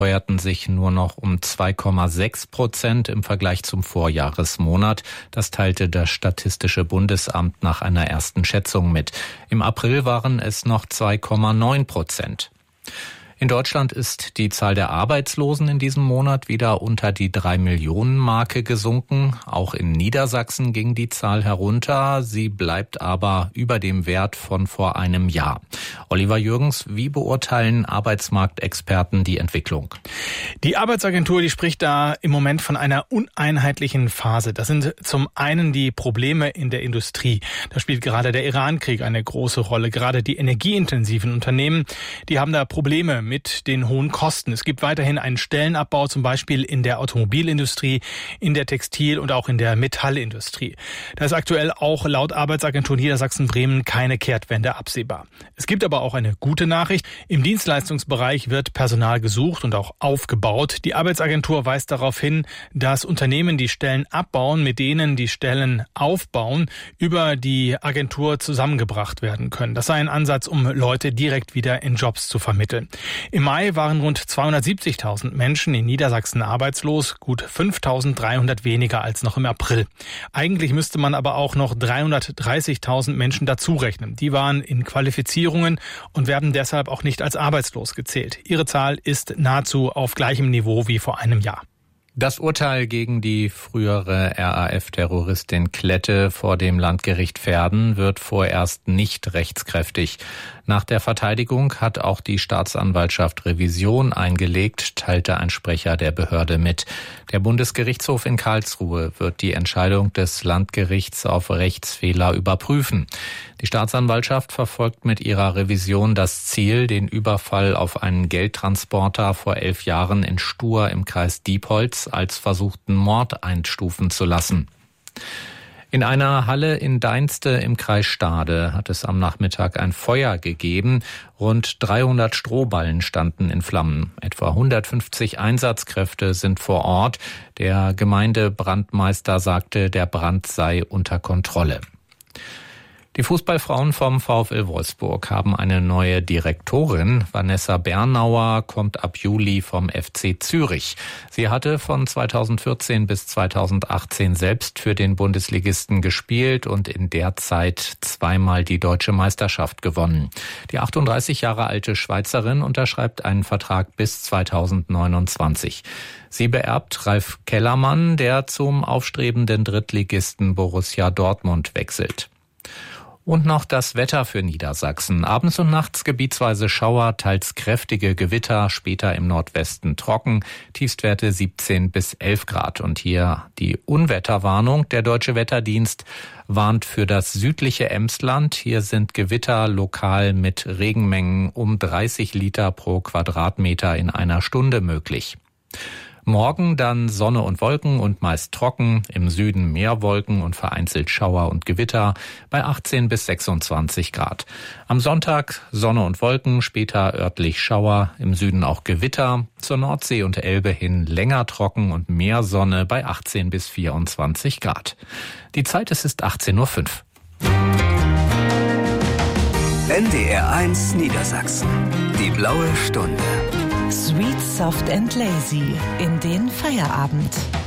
steuerten sich nur noch um 2,6% im Vergleich zum Vorjahresmonat. Das teilte das Statistische Bundesamt nach einer ersten Schätzung mit. Im April waren es noch 2,9%. In Deutschland ist die Zahl der Arbeitslosen in diesem Monat wieder unter die 3-Millionen-Marke gesunken. Auch in Niedersachsen ging die Zahl herunter. Sie bleibt aber über dem Wert von vor einem Jahr. Oliver Jürgens, wie beurteilen Arbeitsmarktexperten die Entwicklung? Die Arbeitsagentur, die spricht da im Moment von einer uneinheitlichen Phase. Das sind zum einen die Probleme in der Industrie. Da spielt gerade der Iran-Krieg eine große Rolle. Gerade die energieintensiven Unternehmen, die haben da Probleme mit den hohen Kosten. Es gibt weiterhin einen Stellenabbau, zum Beispiel in der Automobilindustrie, in der Textil- und auch in der Metallindustrie. Da ist aktuell auch laut Arbeitsagentur Niedersachsen-Bremen keine Kehrtwende absehbar. Es gibt aber auch eine gute Nachricht. Im Dienstleistungsbereich wird Personal gesucht und auch aufgebaut. Die Arbeitsagentur weist darauf hin, dass Unternehmen, die Stellen abbauen, mit denen die Stellen aufbauen, über die Agentur zusammengebracht werden können. Das sei ein Ansatz, um Leute direkt wieder in Jobs zu vermitteln. Im Mai waren rund 270.000 Menschen in Niedersachsen arbeitslos, gut 5.300 weniger als noch im April. Eigentlich müsste man aber auch noch 330.000 Menschen dazurechnen. Die waren in Qualifizierungen und werden deshalb auch nicht als arbeitslos gezählt. Ihre Zahl ist nahezu auf gleichem Niveau wie vor einem Jahr. Das Urteil gegen die frühere RAF-Terroristin Klette vor dem Landgericht Verden wird vorerst nicht rechtskräftig. Nach der Verteidigung hat auch die Staatsanwaltschaft Revision eingelegt, teilte ein Sprecher der Behörde mit. Der Bundesgerichtshof in Karlsruhe wird die Entscheidung des Landgerichts auf Rechtsfehler überprüfen. Die Staatsanwaltschaft verfolgt mit ihrer Revision das Ziel, den Überfall auf einen Geldtransporter vor 11 Jahren in Stur im Kreis Diepholz als versuchten Mord einstufen zu lassen. In einer Halle in Deinste im Kreis Stade hat es am Nachmittag ein Feuer gegeben. Rund 300 Strohballen standen in Flammen. Etwa 150 Einsatzkräfte sind vor Ort. Der Gemeindebrandmeister sagte, der Brand sei unter Kontrolle. Die Fußballfrauen vom VfL Wolfsburg haben eine neue Direktorin. Vanessa Bernauer kommt ab Juli vom FC Zürich. Sie hatte von 2014 bis 2018 selbst für den Bundesligisten gespielt und in der Zeit zweimal die deutsche Meisterschaft gewonnen. Die 38 Jahre alte Schweizerin unterschreibt einen Vertrag bis 2029. Sie beerbt Ralf Kellermann, der zum aufstrebenden Drittligisten Borussia Dortmund wechselt. Und noch das Wetter für Niedersachsen. Abends und nachts gebietsweise Schauer, teils kräftige Gewitter, später im Nordwesten trocken, Tiefstwerte 17 bis 11 Grad. Und hier die Unwetterwarnung. Der Deutsche Wetterdienst warnt für das südliche Emsland. Hier sind Gewitter lokal mit Regenmengen um 30 Liter pro Quadratmeter in einer Stunde möglich. Morgen dann Sonne und Wolken und meist trocken, im Süden mehr Wolken und vereinzelt Schauer und Gewitter bei 18 bis 26 Grad. Am Sonntag Sonne und Wolken, später örtlich Schauer, im Süden auch Gewitter, zur Nordsee und Elbe hin länger trocken und mehr Sonne bei 18 bis 24 Grad. Die Zeit ist 18:05 Uhr. NDR1 Niedersachsen, die blaue Stunde. Sweet, soft and lazy in den Feierabend.